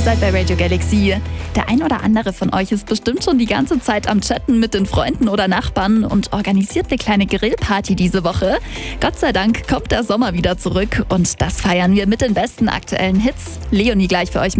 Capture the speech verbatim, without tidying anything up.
seid bei Radio Galaxy. Der ein oder andere von euch ist bestimmt schon die ganze Zeit am Chatten mit den Freunden oder Nachbarn und organisiert eine kleine Grillparty diese Woche. Gott sei Dank kommt der Sommer wieder zurück und das feiern wir mit den besten aktuellen Hits. Leonie gleich für euch.